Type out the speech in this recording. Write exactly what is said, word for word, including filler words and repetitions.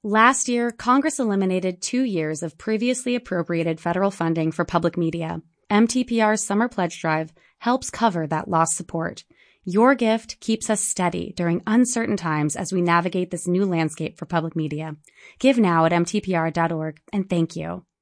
Last year, Congress eliminated two years of previously appropriated federal funding for public media. M T P R's Summer Pledge Drive helps cover that lost support. Your gift keeps us steady during uncertain times as we navigate this new landscape for public media. Give now at m t p r dot org, and thank you.